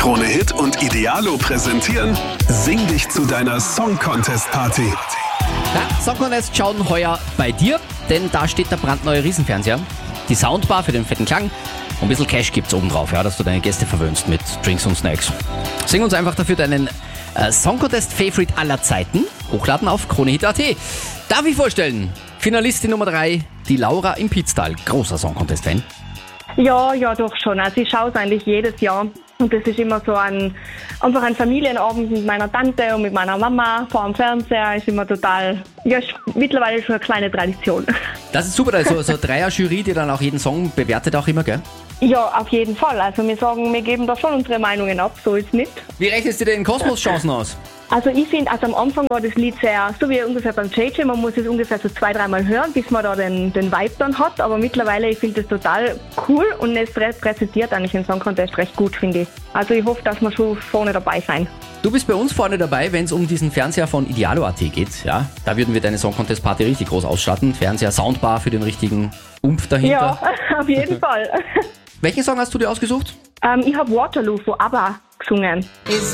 Krone Hit und Idealo präsentieren Sing dich zu deiner Song Contest Party. Ja, Song Contest schauen heuer bei dir, denn da steht der brandneue Riesenfernseher, die Soundbar für den fetten Klang und ein bisschen Cash gibt's obendrauf, ja, dass du deine Gäste verwöhnst mit Drinks und Snacks. Sing uns einfach dafür deinen Song Contest Favorite aller Zeiten, hochladen auf kronehit.at. Darf ich vorstellen, Finalistin Nummer 3, die Laura im Pitztal, großer Song Contest Fan. Ja, doch schon. Also ich schaue es eigentlich jedes Jahr. Und das ist immer so einfach ein Familienabend mit meiner Tante und mit meiner Mama vor dem Fernseher. Ist immer total, ist mittlerweile schon eine kleine Tradition. Das ist super, also so eine Dreier-Jury, die dann auch jeden Song bewertet auch immer, gell? Ja, auf jeden Fall. Also wir geben da schon unsere Meinungen ab, so ist es nicht. Wie rechnest du denn Kosmos-Chancen aus? Also ich finde, am Anfang war das Lied sehr, so wie ungefähr beim JJ, man muss es ungefähr so 2-3 Mal hören, bis man da den Vibe dann hat. Aber mittlerweile, ich finde das total cool und es präsentiert eigentlich den Song Contest recht gut, finde ich. Also ich hoffe, dass wir schon vorne dabei sein. Du bist bei uns vorne dabei, wenn es um diesen Fernseher von Idealo.at geht. Ja, da würden wir deine Song Contest Party richtig groß ausstatten. Fernseher, Soundbar für den richtigen Umf dahinter. Ja, auf jeden Fall. Welchen Song hast du dir ausgesucht? Ich habe Waterloo von ABBA gesungen.